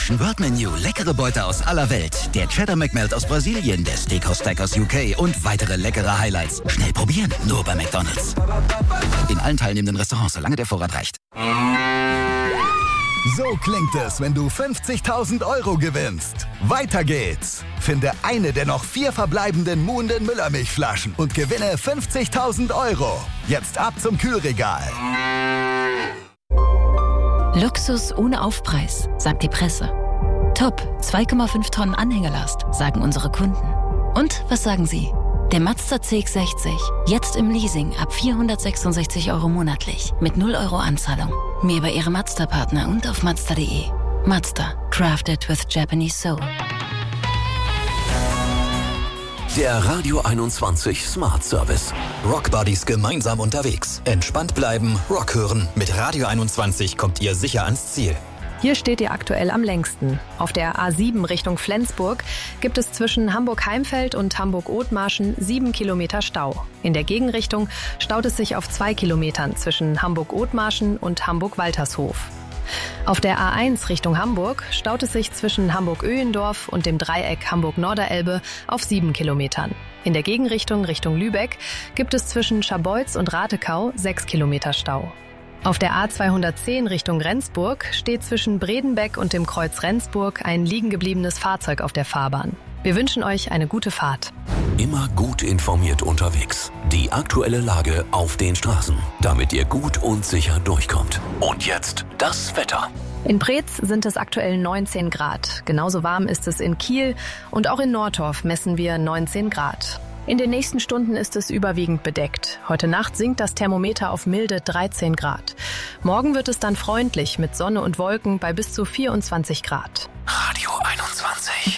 Ocean World Menu, leckere Beute aus aller Welt. Der Cheddar McMelt aus Brasilien, der Steakhouse Stack aus UK und weitere leckere Highlights. Schnell probieren, nur bei McDonald's. In allen teilnehmenden Restaurants, solange der Vorrat reicht. So klingt es, wenn du 50.000 € gewinnst. Weiter geht's. Finde eine der noch 4 verbleibenden Muhnden Müllermilchflaschen und gewinne 50.000 €. Jetzt ab zum Kühlregal. Luxus ohne Aufpreis, sagt die Presse. Top, 2,5 Tonnen Anhängerlast, sagen unsere Kunden. Und was sagen Sie? Der Mazda CX-60, jetzt im Leasing ab 466 € monatlich, mit 0 € Anzahlung. Mehr bei Ihrem Mazda-Partner und auf Mazda.de. Mazda, crafted with Japanese soul. Der Radio 21 Smart Service. Rockbuddies gemeinsam unterwegs. Entspannt bleiben, Rock hören. Mit Radio 21 kommt ihr sicher ans Ziel. Hier steht ihr aktuell am längsten. Auf der A7 Richtung Flensburg gibt es zwischen Hamburg-Heimfeld und Hamburg-Othmarschen 7 Kilometer Stau. In der Gegenrichtung staut es sich auf 2 Kilometern zwischen Hamburg-Othmarschen und Hamburg-Waltershof. Auf der A1 Richtung Hamburg staut es sich zwischen Hamburg-Öhendorf und dem Dreieck Hamburg-Norderelbe auf 7 Kilometern. In der Gegenrichtung Richtung Lübeck gibt es zwischen Scharbeutz und Ratekau 6 Kilometer Stau. Auf der A210 Richtung Rendsburg steht zwischen Bredenbeck und dem Kreuz Rendsburg ein liegengebliebenes Fahrzeug auf der Fahrbahn. Wir wünschen euch eine gute Fahrt. Immer gut informiert unterwegs. Die aktuelle Lage auf den Straßen, damit ihr gut und sicher durchkommt. Und jetzt das Wetter. In Preetz sind es aktuell 19 Grad. Genauso warm ist es in Kiel und auch in Nordorf messen wir 19 Grad. In den nächsten Stunden ist es überwiegend bedeckt. Heute Nacht sinkt das Thermometer auf milde 13 Grad. Morgen wird es dann freundlich mit Sonne und Wolken bei bis zu 24 Grad. Radio 21.